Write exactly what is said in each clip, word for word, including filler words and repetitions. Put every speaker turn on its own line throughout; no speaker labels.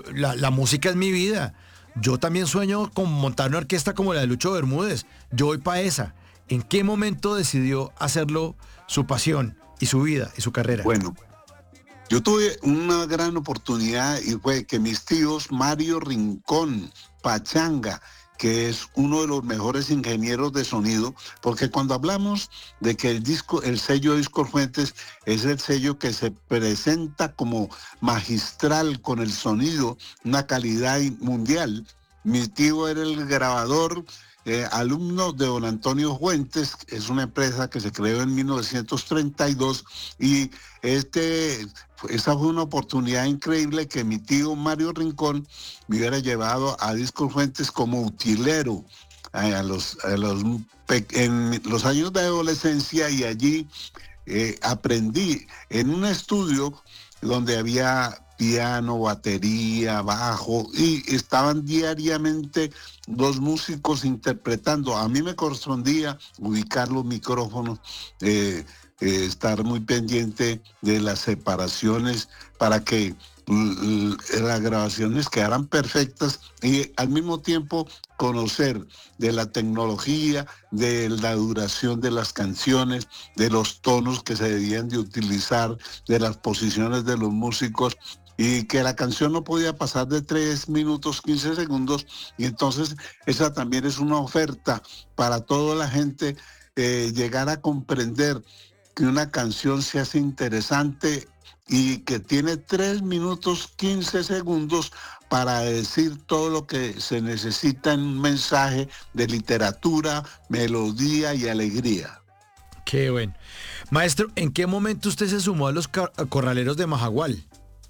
la, la música es mi vida. Yo también sueño con montar una orquesta como la de Lucho Bermúdez. Yo voy para esa. ¿En qué momento decidió hacerlo su pasión y su vida y su carrera?
Bueno, yo tuve una gran oportunidad y fue que mis tíos, Mario Rincón Pachanga, que es uno de los mejores ingenieros de sonido, porque cuando hablamos de que el disco, el sello Discos Fuentes es el sello que se presenta como magistral con el sonido, una calidad mundial. Mi tío era el grabador, eh, alumno de don Antonio Fuentes, es una empresa que se creó en mil novecientos treinta y dos, y este... esa fue una oportunidad increíble que mi tío Mario Rincón me hubiera llevado a Discos Fuentes como utilero eh, a los, a los, en los años de adolescencia, y allí eh, aprendí en un estudio donde había piano, batería, bajo, y estaban diariamente dos músicos interpretando. A mí me correspondía ubicar los micrófonos, eh, Eh, estar muy pendiente de las separaciones para que l- l- las grabaciones quedaran perfectas, y al mismo tiempo conocer de la tecnología, de la duración de las canciones, de los tonos que se debían de utilizar, de las posiciones de los músicos, y que la canción no podía pasar de tres minutos quince segundos, y entonces esa también es una oferta para toda la gente, eh, llegar a comprender que una canción se hace interesante y que tiene tres minutos quince segundos para decir todo lo que se necesita en un mensaje de literatura, melodía y alegría.
Qué bueno. Maestro, ¿en qué momento usted se sumó a los ca- corraleros de Majagual?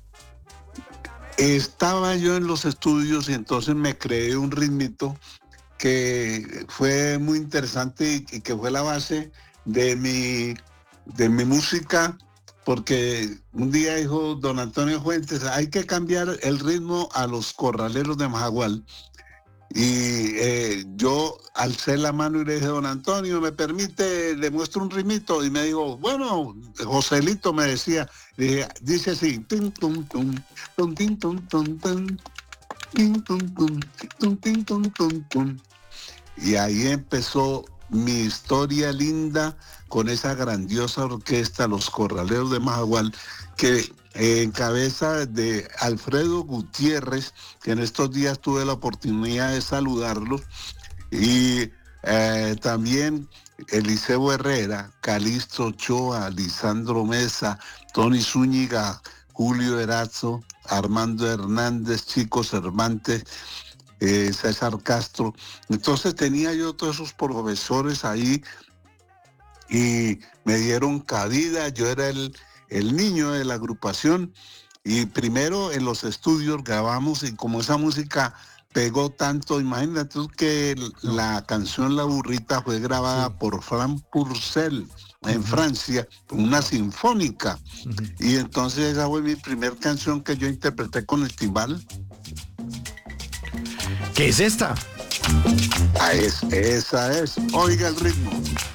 Estaba yo en los estudios y entonces me creé un ritmito que fue muy interesante y, y que fue la base de mi de mi música, porque un día dijo don Antonio Fuentes, hay que cambiar el ritmo a los corraleros de Majagual. Y eh, yo alcé la mano y le dije, don Antonio, ¿me permite? Le muestro un ritmito. Y me dijo, bueno, Joselito me decía, le dije, dice así, tum, tum, tum, tum, tin, tum, tum, tum, tin, tum, tum, tum, tin, tum, tum, tum. Y ahí empezó mi historia linda con esa grandiosa orquesta, los Corraleros de Majagual, que eh, en cabeza de Alfredo Gutiérrez, que en estos días tuve la oportunidad de saludarlos, y eh, también Eliseo Herrera, Calixto Ochoa, Lisandro Mesa, Tony Zúñiga, Julio Erazo, Armando Hernández, Chico Cervantes, eh, César Castro. Entonces tenía yo todos esos profesores ahí y me dieron cabida. Yo era el, el niño de la agrupación, y primero en los estudios grabamos, y como esa música pegó tanto, imagínate tú que el-
No.
la canción La Burrita fue grabada
Sí.
por Frank Purcell en
Ujú.
Francia, una sinfónica,
Ujú.
y entonces esa fue mi primer canción que yo interpreté con el timbal.
¿Qué es esta?
Ah, es, esa es, oiga el ritmo.